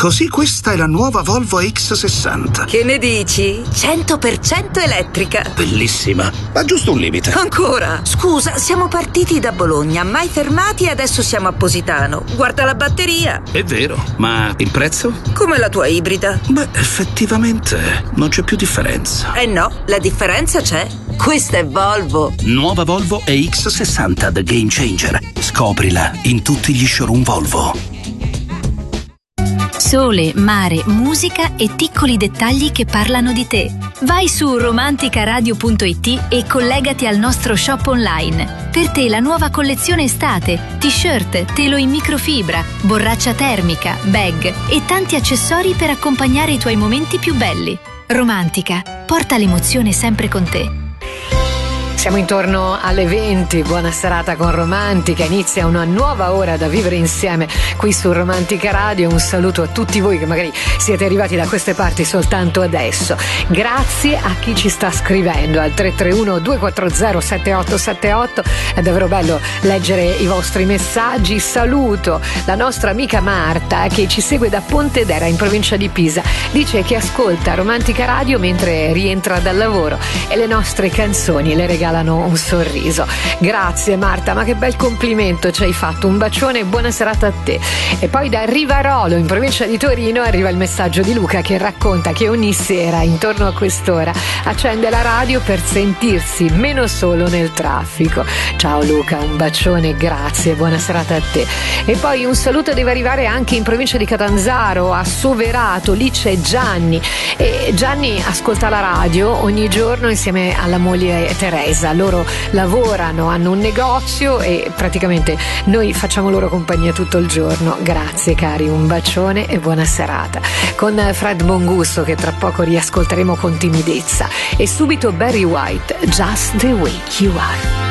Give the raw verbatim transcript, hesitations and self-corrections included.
Così questa è la nuova Volvo X sessanta. Che ne dici? cento per cento elettrica. Bellissima, ma giusto un limite. Ancora? Scusa, siamo partiti da Bologna, mai fermati e adesso siamo a Positano. Guarda la batteria. È vero, ma il prezzo? Come la tua ibrida. Beh, effettivamente non c'è più differenza. Eh no, la differenza c'è. Questa è Volvo. Nuova Volvo E X sessanta The Game Changer. Scoprila in tutti gli showroom Volvo. Sole, mare, musica e piccoli dettagli che parlano di te. Vai su romanticaradio punto it e collegati al nostro shop online. Per te la nuova collezione estate, t-shirt, telo in microfibra, borraccia termica, bag e tanti accessori per accompagnare i tuoi momenti più belli. Romantica, porta l'emozione sempre con te. Siamo intorno alle venti, buona serata con Romantica, inizia una nuova ora da vivere insieme qui su Romantica Radio. Un saluto a tutti voi che magari siete arrivati da queste parti soltanto adesso. Grazie a chi ci sta scrivendo al tre tre uno due quattro zero sette otto sette otto, è davvero bello leggere i vostri messaggi. Saluto la nostra amica Marta che ci segue da Pontedera in provincia di Pisa, dice che ascolta Romantica Radio mentre rientra dal lavoro e le nostre canzoni le regala un sorriso. Grazie Marta, ma che bel complimento ci hai fatto, un bacione e buona serata a te. E poi da Rivarolo in provincia di Torino arriva il messaggio di Luca che racconta che ogni sera intorno a quest'ora accende la radio per sentirsi meno solo nel traffico. Ciao Luca, un bacione, grazie, buona serata a te. E poi un saluto deve arrivare anche in provincia di Catanzaro, a Soverato, lì c'è Gianni e Gianni ascolta la radio ogni giorno insieme alla moglie Teresa. Loro lavorano, hanno un negozio e praticamente noi facciamo loro compagnia tutto il giorno. Grazie cari, un bacione e buona serata. Con Fred Bongusto che tra poco riascolteremo con timidezza e subito Barry White, Just the Way You Are.